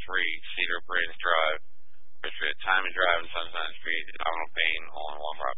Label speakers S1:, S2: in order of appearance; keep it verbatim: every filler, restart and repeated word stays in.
S1: three, Cedar Bridge Drive, Richmond. Time and drive and Sunshine Street, Donald Payne, all in one rock.